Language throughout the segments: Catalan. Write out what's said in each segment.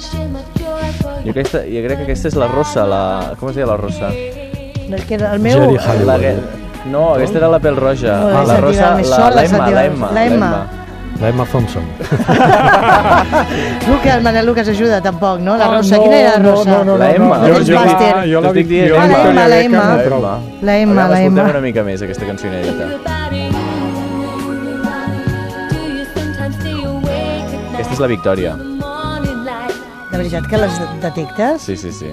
Jo crec que aquesta és la Rosa, com es deia la Rosa? El meu... No, aquesta era la pèl roja. No, la Rosa, la Emma. La Emma Thompson. Manel Lucas ajuda, tampoc, no? La Rosa, quina era la Rosa? No. La Emma. Jo la dic dient. La Emma. Escoltem una mica més, aquesta cançó inèdita. Aquesta és la Victòria. De veritat que les detectes? Sí.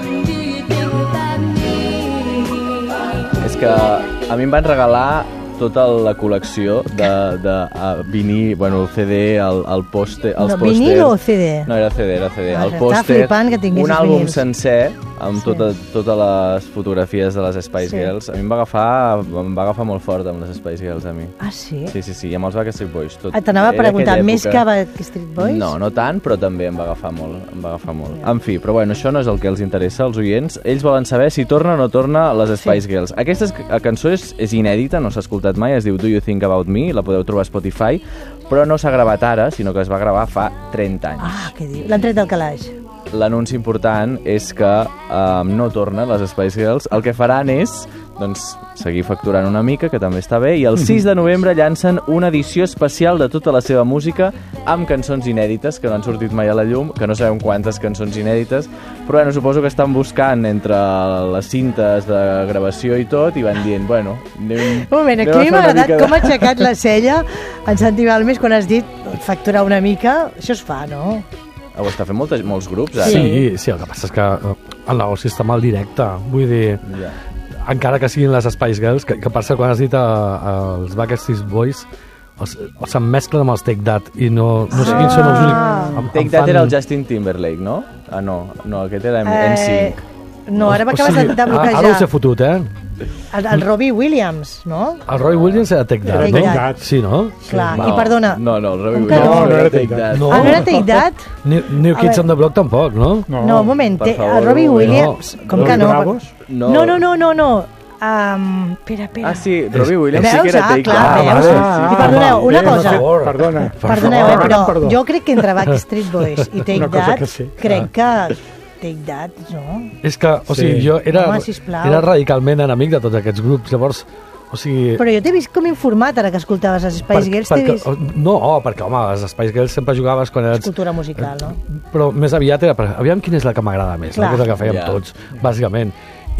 És que a mi em van regalar tota la col·lecció de vinil, bueno, el CD, el pòster... Vinil o CD? No, era CD. El Està pòster, flipant que tinguessis un àlbum vinils. sencer amb totes les fotografies de les Spice Girls. A mi em va agafar molt fort amb les Spice Girls, a mi. Ah, sí? Sí, i amb els Backstreet Boys. T'anava a preguntar, més que Backstreet Boys? No tant, però també em va agafar molt. En fi, però bueno, això no és el que els interessa als oients. Ells volen saber si torna o no torna les Spice Girls. Aquesta cançó és inèdita, no s'ha escoltat mai, es diu Do You Think About Me, la podeu trobar a Spotify, però no s'ha gravat ara, sinó que es va gravar fa 30 anys. Ah, què diu? L'han tret del calaix. L'anunci important és que no tornen les Spice Girls. El que faran és seguir facturant una mica, que també està bé, i el 6 de novembre llancen una edició especial de tota la seva música amb cançons inèdites, que no han sortit mai a la llum, que no sabem quantes cançons inèdites, però bueno, suposo que estan buscant entre les cintes de gravació i tot, i van dient, bueno... Un moment, aquí m'ha agradat com ha aixecat la cella en Santi Balmes quan has dit facturar una mica. Això es fa, no? Ho està fent molts grups, ara. Sí, el que passa és que el negoci està mal directe. Vull dir, encara que siguin les Spice Girls, que passa quan has dit els Backstreet Boys, se'n mesclen amb els Take That i no sé quins són els únics... Take That era el Justin Timberlake, no? Ah, no, aquest era NSYNC. No, ara m'acabes de bloquejar. Ara us he fotut, El Robbie Williams, no? El Robbie Williams era Take That, no? Sí, no? Clar, i perdona... No, el Robbie Williams no era Take That. No era Take That? New Kids on the Block tampoc, no? No, un moment, el Robbie Williams... Com que no? No. Espera. Ah, sí, Robbie Williams sí que era Take That. Veus? I perdoneu, una cosa. Perdoneu, però jo crec que entre Backstreet Boys i Take That, crec que... Take That, no? És que, o sigui, jo era radicalment enemic de tots aquests grups, llavors, o sigui... Però jo t'he vist com informat ara que escoltaves les Spice Girls, t'he vist... No, perquè, home, les Spice Girls sempre jugaves quan eres... Cultura musical, no? Però més aviat era... Aviam quina és la que m'agrada més, no? Que és el que fèiem tots, bàsicament.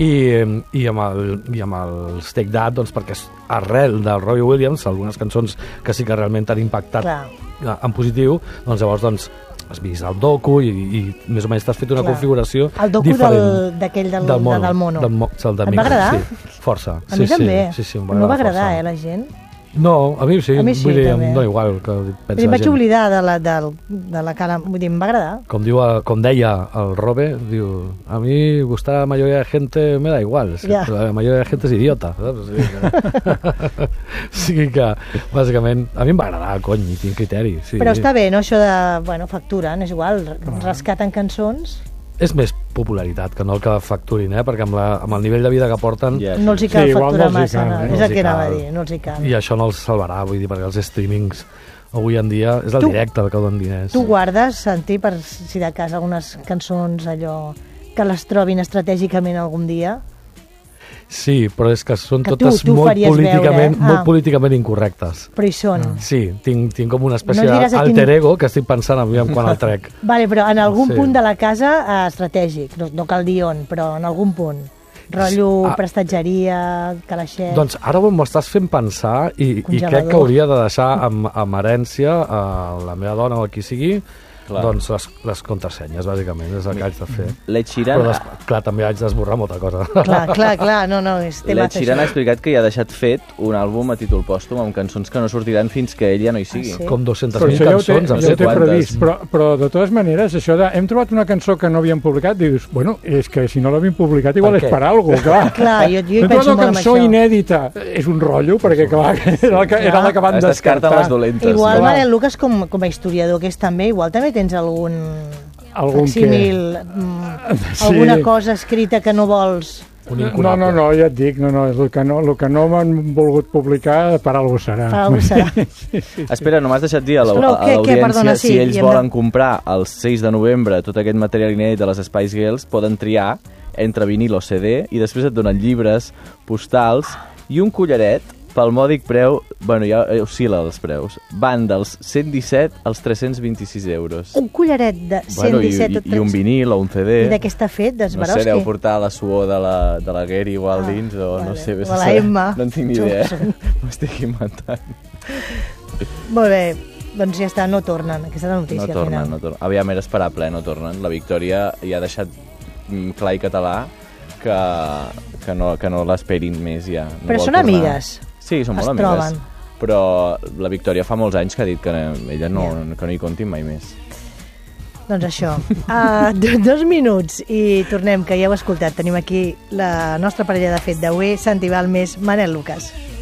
I amb el Take That, doncs, perquè arrel del Robbie Williams, algunes cançons que sí que realment han impactat en positiu, doncs llavors, doncs, has vist el docu i més o menys t'has fet una configuració el docu d'aquell del mono. Et va agradar? Sí, força. A mi també. Sí, no va agradar, la gent. No, a mi sí. Vull dir, no igual que pensa la gent. Vaig oblidar de la cara, vull dir, em va agradar. Com deia el Robe, diu, a mi gustar a la mayoría de gente me da igual, la mayoría de gente és idiota, saps? Sí que, bàsicament, a mi em va agradar, cony, i tinc criteri. Però està bé, no, això de, bueno, facturen, és igual, rescaten cançons... És més popularitat que no el que facturin, perquè amb el nivell de vida que porten... No els hi cal facturar massa, és el que anava a dir, no els hi cal. I això no els salvarà, vull dir, perquè els streamings avui en dia és el directe el que donen diners. Tu guardes, Santi, per si de cas algunes cançons allò que les trobin estratègicament algun dia? Sí, però és que són totes molt políticament incorrectes. Però hi són. Sí, tinc com una espècie d'alter ego que estic pensant aviam quan el trec. Vale, però en algun punt de la casa estratègic, no cal dir on, però en algun punt. Rotllo, prestatgeria, calaixet... Doncs ara m'ho estàs fent pensar i crec que hauria de deixar amb herència a la meva dona o a qui sigui, doncs les contrasenyes, bàsicament, és el que haig de fer. Però, clar, també haig d'esborrar molta cosa. Clar, no, és tema L'Ed Sheeran ha explicat que hi ha deixat fet un àlbum a títol pòstum amb cançons que no sortiran fins que ell ja no hi sigui. Com 200.000 cançons. Ja ho té previst, però de totes maneres, això de hem trobat una cançó que no havíem publicat, dius, bueno, és que si no l'havíem publicat igual és per alguna cosa, clar. Jo hi penso molt una cançó inèdita, és un rotllo, perquè clar, era la que van descartar. Es descarten les dolentes. Igual, Manel Lucas, com a historiador que és també, igual també tens algun facsímil, alguna cosa escrita que no vols un incunable. No, ja et dic, el que no m'han volgut publicar per alguna serà. Per alguna serà. Sí. Espera, no m'has deixat dir a Perdona, l'audiència, si ells volen comprar el 6 de novembre tot aquest material inèdit de les Spice Girls, poden triar entre vinil o CD i després et donen llibres, postals i un collaret pel mòdic preu, bueno, ja oscil·la els preus, van dels 117 als 326 euros. Un collaret de 117 i un vinil o un CD. I de què està fet? No sé, deu portar la suor de la Gary igual dins, o vale. No sé. O la Emma. No en tinc ni idea, m'estic inventant. Molt bé, doncs ja està, no tornen, aquesta és la notícia. No tornen. Aviam, era esperable, no tornen. La Victòria ja ha deixat clar i català que no l'esperin més ja. No però són amigues. Sí, són molt amigues. Però la Victòria fa molts anys que ha dit que ella que no hi contin mai més. Doncs això. 2 minuts i tornem, que ja heu escoltat. Tenim aquí la nostra parella de fet d'avui, Santi Balmes, Manel Lucas.